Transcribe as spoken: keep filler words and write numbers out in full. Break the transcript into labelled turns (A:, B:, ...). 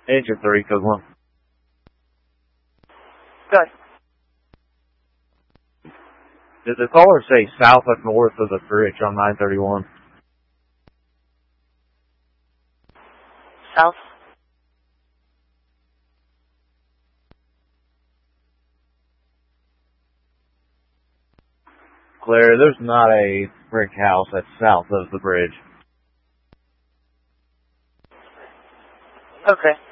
A: Engine three, code one.
B: Go ahead.
A: Did the caller say south or north of the bridge on nine thirty-one?
B: South.
A: Claire, there's not a brick house that's south of the bridge.
B: Okay.